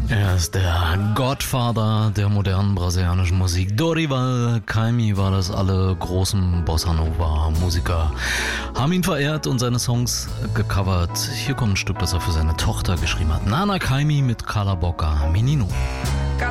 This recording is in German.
Er ist der Godfather der modernen brasilianischen Musik. Dorival Caymmi war das. Alle großen Bossa Nova Musiker haben ihn verehrt und seine Songs gecovert. Hier kommt ein Stück, das er für seine Tochter geschrieben hat. Nana Caymmi mit Cala Boca Menino.